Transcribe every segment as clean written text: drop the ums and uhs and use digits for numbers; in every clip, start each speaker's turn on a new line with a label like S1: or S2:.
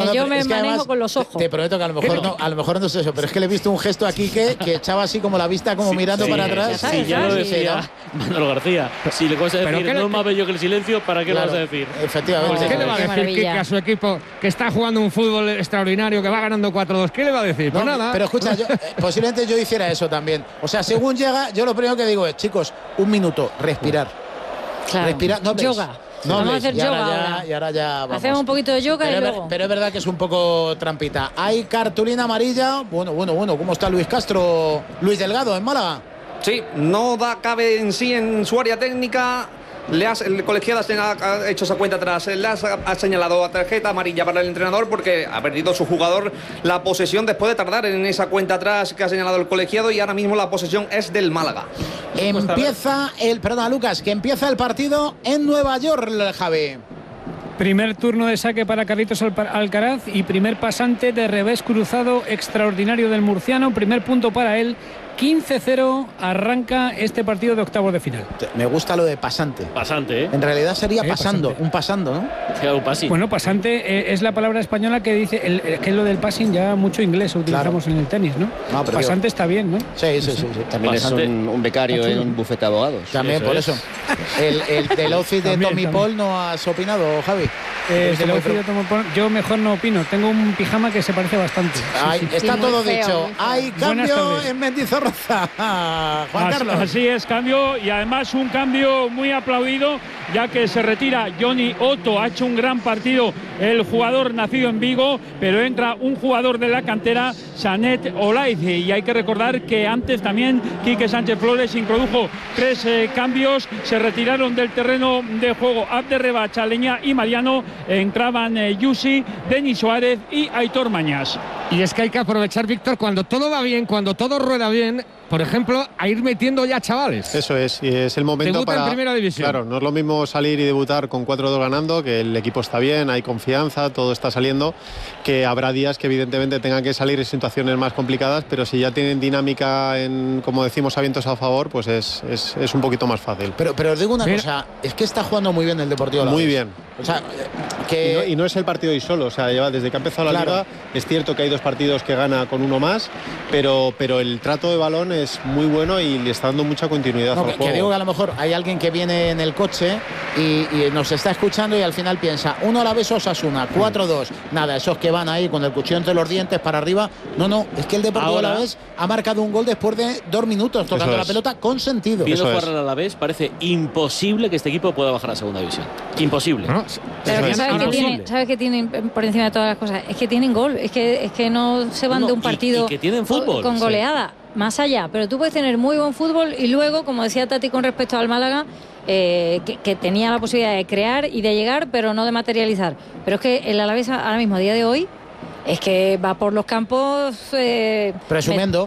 S1: yo me manejo con los ojos.
S2: Te prometo que a lo mejor no es eso, pero es que le he visto un gesto aquí que echaba así como la vista, como mirando para atrás.
S3: Sí, ya lo decía Manolo García. Si le vas a decir, no es más bello que el silencio, ¿para qué lo vas a decir?
S2: Efectivamente.
S4: ¿Qué le va a decir Quique a su equipo que está jugando un fútbol extraordinario, que va ganando 4-2? ¿Qué le va a decir? Pues nada.
S2: Pero escucha, posiblemente yo hiciera eso también. O sea, según llega, yo lo primero que digo es, chicos, un minuto, respirar.
S1: Claro.
S2: Respirar, no
S1: yoga.
S2: No
S1: vamos a hacer yoga
S2: y ahora ya vamos.
S1: Hacemos un poquito de yoga
S2: pero
S1: y luego.
S2: Pero es verdad que es un poco trampita. Hay cartulina amarilla. Bueno. ¿Cómo está Luis Castro? Luis Delgado en Málaga.
S5: Sí, no cabe en sí en su área técnica. El colegiado ha hecho esa cuenta atrás. Le ha señalado a tarjeta amarilla para el entrenador porque ha perdido su jugador la posesión después de tardar en esa cuenta atrás que ha señalado el colegiado, y ahora mismo la posesión es del Málaga.
S2: Lucas, que empieza el partido en Nueva York, Javi.
S6: Primer turno de saque para Carlitos Alcaraz y primer pasante de revés cruzado extraordinario del murciano. Primer punto para él. 15-0 arranca este partido de octavos de final.
S2: Me gusta lo de pasante.
S3: Pasante, ¿eh?
S2: En realidad sería pasando,
S6: pasante.
S2: un pasando, ¿no?
S3: Un passing.
S6: Bueno, pasante es la palabra española que dice, que es lo del passing, ya mucho inglés utilizamos en el tenis, ¿no? Pasante está bien, ¿no?
S2: Sí.
S7: También pasante. Es un becario en un bufete de abogados.
S2: También, por eso. El del outfit de Tommy Paul, ¿no has opinado, Javi?
S6: Del outfit de Tommy Paul, yo mejor no opino. Tengo un pijama que se parece bastante.
S2: Está todo dicho. Hay cambio en Mendizorroza. Juan Carlos.
S8: Así es, cambio, y además un cambio muy aplaudido, ya que se retira Johnny Otto. Ha hecho un gran partido el jugador nacido en Vigo, pero entra un jugador de la cantera, Sanet Olaiz, y hay que recordar que antes también Quique Sánchez Flores introdujo 3 cambios. Se retiraron del terreno de juego Abderreba, Chaleña y Mariano. Entraban Yusi, Denis Suárez y Aitor Mañas.
S4: Y es que hay que aprovechar, Víctor, cuando todo va bien, cuando todo rueda bien, por ejemplo, a ir metiendo ya chavales.
S9: Eso es, y es el momento
S4: Debuta
S9: para...
S4: en primera división.
S9: Claro, no es lo mismo salir y debutar con 4-2 ganando, que el equipo está bien, hay confianza, todo está saliendo, que habrá días que evidentemente tengan que salir en situaciones más complicadas, pero si ya tienen dinámica, como decimos, a vientos a favor, pues es un poquito más fácil.
S2: Pero os digo una cosa, es que está jugando muy bien el Deportivo Alavés.
S9: Muy bien.
S2: O sea,
S9: y no es el partido hoy solo, o sea, lleva desde que ha empezado la liga, es cierto que hay 2 partidos que gana con uno más, pero el trato de balón es muy bueno y le está dando mucha continuidad al juego.
S2: Que digo que a lo mejor hay alguien que viene en el coche y nos está escuchando y al final piensa, uno Alavés Osasuna, 4-2, nada, esos que van ahí con el cuchillo entre los dientes para arriba. No, es que el Deportivo Alavés ha marcado un gol después de 2 minutos tocando la pelota con sentido.
S3: Viendo jugar al Alavés, parece imposible que este equipo pueda bajar a segunda división. Imposible.
S1: ¿No? Pero ¿sabes qué tienen por encima de todas las cosas? Es que tienen gol, es que no se van de un partido
S3: y que tienen fútbol,
S1: con goleada. Más allá, pero tú puedes tener muy buen fútbol y luego, como decía Tati con respecto al Málaga, que tenía la posibilidad de crear y de llegar, pero no de materializar. Pero es que el Alavés ahora mismo, a día de hoy, es que va por los campos
S2: presumiendo.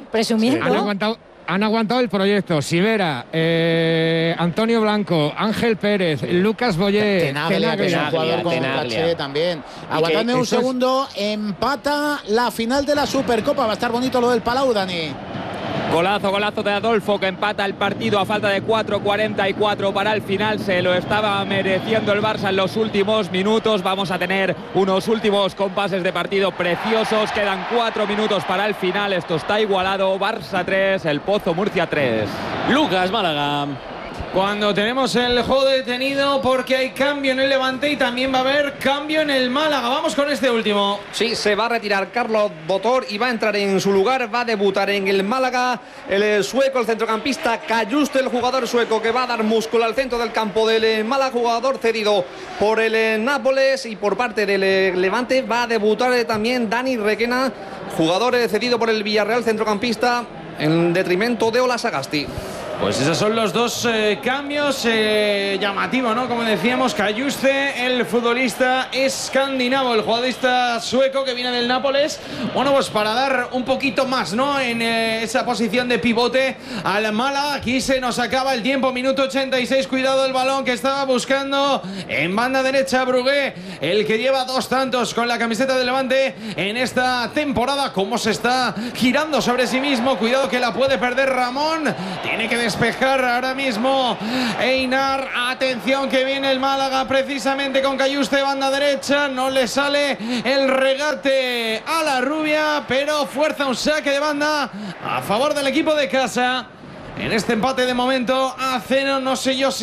S4: Han aguantado el proyecto. Sivera, Antonio Blanco, Ángel Pérez, Lucas Boyé,
S2: Tenaglia, que es un jugador con caché también. Aguantadme un segundo, empata la final de la Supercopa. Va a estar bonito lo del Palau, Dani.
S10: Golazo de Adolfo, que empata el partido a falta de 4:44 para el final. Se lo estaba mereciendo el Barça en los últimos minutos. Vamos a tener unos últimos compases de partido preciosos. Quedan 4 minutos para el final. Esto está igualado. Barça 3, el Pozo Murcia 3.
S3: Lucas, Málaga.
S11: Cuando tenemos el juego detenido porque hay cambio en el Levante y también va a haber cambio en el Málaga. Vamos con este último.
S5: Sí, se va a retirar Carlos Botor y va a entrar en su lugar. Va a debutar en el Málaga el sueco, el centrocampista Cayuste, el jugador sueco que va a dar músculo al centro del campo del Málaga, jugador cedido por el Nápoles, y por parte del Levante va a debutar también Dani Requena, jugador cedido por el Villarreal, centrocampista, en detrimento de Ola Sagasti.
S11: Pues esos son los 2 cambios llamativos, ¿no? Como decíamos, Cayuste, el futbolista escandinavo, el jugadorista sueco que viene del Nápoles. Bueno, pues para dar un poquito más, ¿no? En esa posición de pivote al Málaga. Aquí se nos acaba el tiempo, minuto 86. Cuidado el balón que estaba buscando en banda derecha Brugué, el que lleva 2 tantos con la camiseta de Levante en esta temporada. Cómo se está girando sobre sí mismo. Cuidado que la puede perder Ramón. Tiene que despejar ahora mismo Einar. Atención que viene el Málaga precisamente con Cayuste, banda derecha. No le sale el regate a la rubia, pero fuerza un saque de banda a favor del equipo de casa. En este empate de momento a 0, no sé yo si